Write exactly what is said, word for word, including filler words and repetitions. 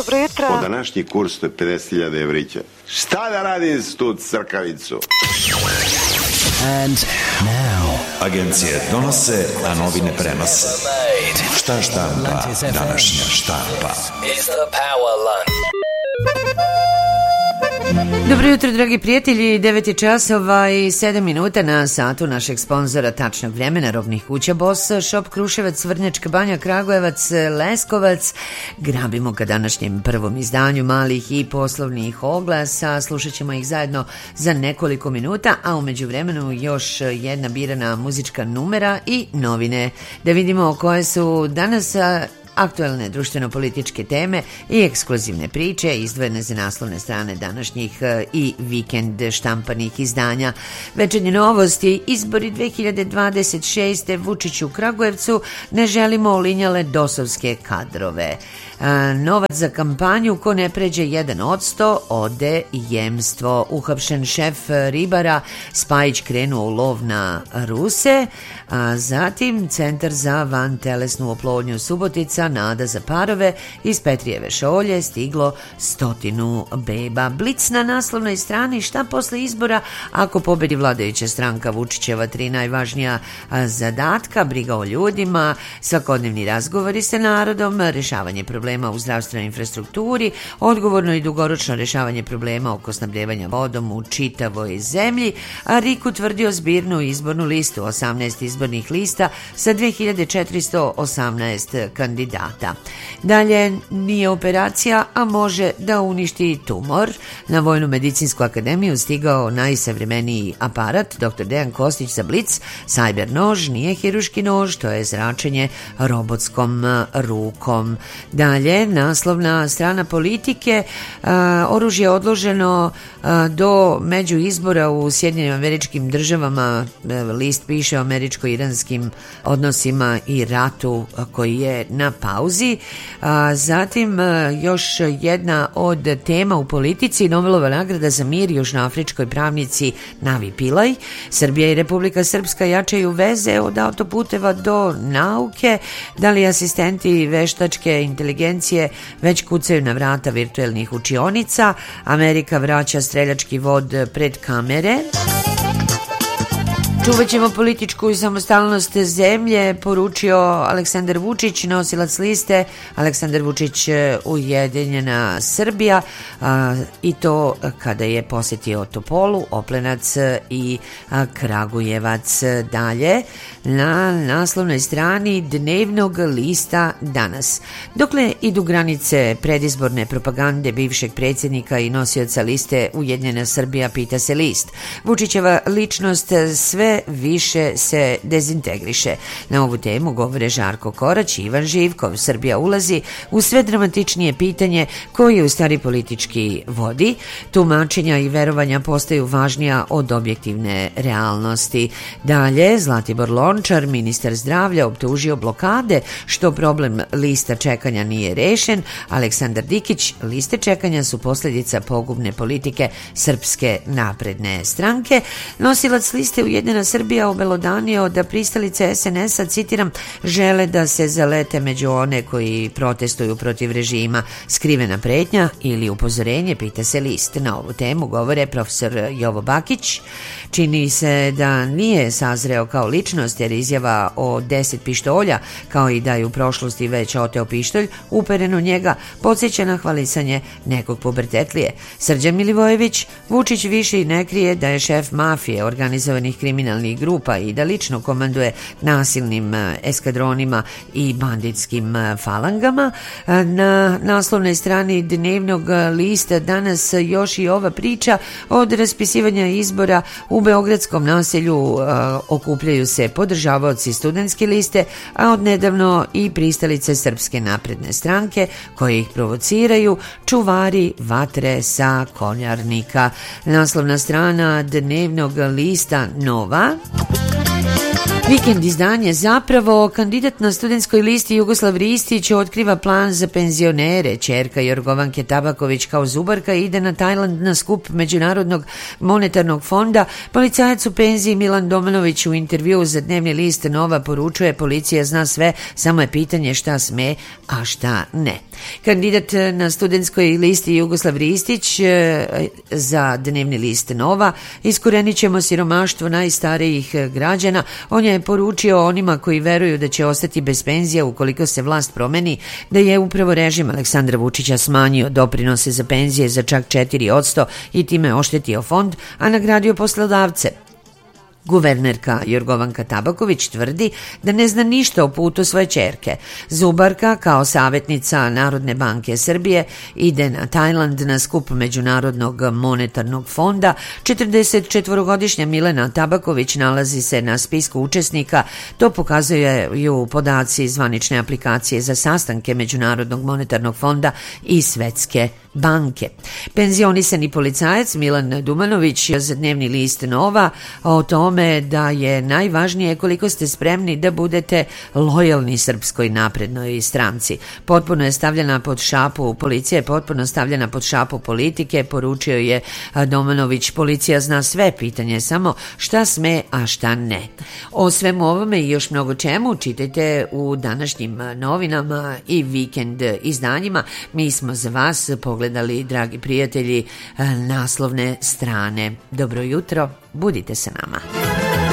Dobro jutro. Po današnji kurs to je pedeset hiljada evrića. Šta da radim s tu crkavicu? And now, agencije donose, a novine prenose. Šta štampa današnja štampa? Dobro jutro, dragi prijatelji, devet je časova i sedam minuta na satu našeg sponzora tačnog vremena, robnih kuća Boss, Shop Kruševac, Vrnjačka Banja, Kragujevac, Leskovac. Grabimo ka današnjem prvom izdanju malih i poslovnih oglasa, slušat ćemo ih zajedno za nekoliko minuta, a u međuvremenu još jedna birana muzička numera i novine. Da vidimo koje su danas aktualne društveno-političke teme i ekskluzivne priče izdvojene za naslovne strane današnjih i vikend štampanih izdanja. Večernje novosti, izbori dve hiljade dvadeset šeste, Vučić u Kragujevcu, ne želimo olinjale dosovske kadrove. Novac za kampanju, ko ne pređe jedan odsto, ode jemstvo. Uhapšen šef ribara, Spajić krenuo u lov na Ruse, a zatim Centar za vantelesnu oplodnju Subotica, nada za parove, iz Petrijeve šolje stiglo stotinu beba. Blic na naslovnoj strani, šta posle izbora ako pobedi vladajuća stranka Vučićeva, tri najvažnija zadatka, briga o ljudima, svakodnevni razgovori sa narodom, rešavanje problema u zdravstvenoj infrastrukturi, odgovorno i dugoročno rešavanje problema oko snabdevanja vodom u čitavoj zemlji, a R I K utvrdio zbirnu izbornu listu, osamnaest izbornih lista sa dve hiljade četiristo osamnaest kandidata. Dalje, nije operacija, a može da uništi tumor. Na Vojnu medicinsku akademiju stigao najsavremeniji aparat, doktor Dejan Kostić za Blic, Cyber nož, nije hiruški nož, to je zračenje robotskom rukom. Dalje, naslovna strana Politike, a, oružje odloženo a, do među izbora u Sjedinjenim Američkim Državama, list piše o američko-iranskim odnosima i ratu koji je na pauzi. A, zatim a, još jedna od tema u politici, Nobelova nagrada za mir južnoafričkoj pravnici Navi Pillay. Srbija i Republika Srpska jačaju veze od autoputeva do nauke. Da li asistenti veštačke inteligencije već kucaju na vrata virtuelnih učionica? Amerika vraća streljački vod pred kamere. Čuvat ćemo političku samostalnost zemlje, poručio Aleksandar Vučić, nosilac liste Aleksandar Vučić Ujedinjena Srbija, a, i to kada je posjetio Topolu, Oplenac i a, Kragujevac. Dalje, na naslovnoj strani dnevnog lista Danas. Dokle idu granice predizborne propagande bivšeg predsjednika i nosioca liste Ujedinjena Srbija, pita se list. Vučićeva ličnost sve više se dezintegriše. Na ovu temu govore Žarko Korać i Ivan Živkov. Srbija ulazi u sve dramatičnije pitanje koje u stari politički vodi. Tumačenja i verovanja postaju važnija od objektivne realnosti. Dalje, Zlatibor Lončar, ministar zdravlja, optužio blokade što problem lista čekanja nije rešen. Aleksandar Dikić, liste čekanja su posljedica pogubne politike Srpske napredne stranke. Nosilac liste Ujedinjena Srbija obelodanio da pristalice es en es a, citiram, žele da se zalete među one koji protestuju protiv režima. Skrivena pretnja ili upozorenje, pita se list. Na ovu temu govore profesor Jovo Bakić. Čini se da nije sazreo kao ličnost, jer izjava o deset pištolja, kao i da je u prošlosti već oteo pištolj uperen u njega, podsjeća na hvalisanje nekog pubertetlije. Srđan Milivojević, Vučić više i ne krije da je šef mafije, organizovanih kriminalnih grupa i da lično komanduje nasilnim eskadronima i banditskim falangama. Na naslovnoj strani dnevnog lista Danas još i ova priča od raspisivanja izbora u beogradskom naselju. Okupljaju se podržavaoci studentske liste, a od nedavno i pristalice Srpske napredne stranke koje ih provociraju, čuvari vatre sa Konjarnika. Naslovna strana dnevnog lista Nova. Vikend izdanje zapravo. Kandidat na studentskoj listi Jugoslav Ristić otkriva plan za penzionere. Ćerka Jorgovanke Tabaković kao zubarka ide na Tajland na skup Međunarodnog monetarnog fonda. Policajac u penziji Milan Domanović u intervjuu za dnevni list Nova poručuje: policija zna sve, samo je pitanje šta sme, a šta ne. Kandidat na studentskoj listi Jugoslav Ristić za dnevni list Nova: iskorenit ćemo siromaštvo najstarijih građana. On je poručio onima koji veruju da će ostati bez penzija ukoliko se vlast promeni da je upravo režim Aleksandra Vučića smanjio doprinose za penzije za čak četiri posto i time oštetio fond, a nagradio poslodavce. Guvernerka Jorgovanka Tabaković tvrdi da ne zna ništa o putu svoje ćerke. Zubarka kao savjetnica Narodne banke Srbije ide na Tajland na skup Međunarodnog monetarnog fonda. četrdesetčetvorogodišnja Milena Tabaković nalazi se na spisku učesnika. To pokazuju podaci zvanične aplikacije za sastanke Međunarodnog monetarnog fonda i Svetske banke. Penzionisani policajac Milan Dumanović za dnevni list Nova o tome da je najvažnije koliko ste spremni da budete lojalni Srpskoj naprednoj stranci. Potpuno je stavljena pod šapu, policija je potpuno stavljena pod šapu politike, poručio je Domanović. Policija zna sve, pitanje je samo šta sme, a šta ne. O svemu ovome i još mnogo čemu čitajte u današnjim novinama i vikend izdanjima. Mi smo za vas pogledali, dragi prijatelji, naslovne strane. Dobro jutro, budite sa nama.